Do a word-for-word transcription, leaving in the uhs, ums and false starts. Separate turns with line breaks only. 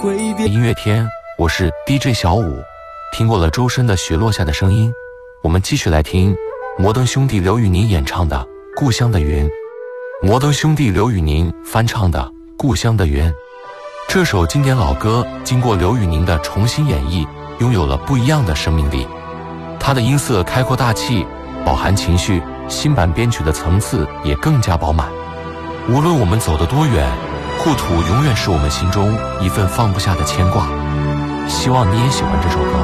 挥别。
音乐天，我是 D J 小五。听过了周深的《雪落下的声音》，我们继续来听摩登兄弟刘宇宁演唱的《故乡的云》。摩登兄弟刘宇宁翻唱的《故乡的云》，这首经典老歌经过刘宇宁的重新演绎，拥有了不一样的生命力。它的音色开阔大气，饱含情绪，新版编曲的层次也更加饱满。无论我们走得多远，故土永远是我们心中一份放不下的牵挂。希望你也喜欢这首歌。